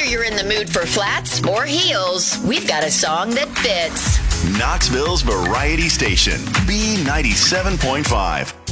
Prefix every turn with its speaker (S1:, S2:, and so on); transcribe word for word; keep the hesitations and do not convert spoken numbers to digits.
S1: you're in the mood for flats or heels, we've got a song that fits.
S2: Knoxville's Variety Station, B ninety-seven point five.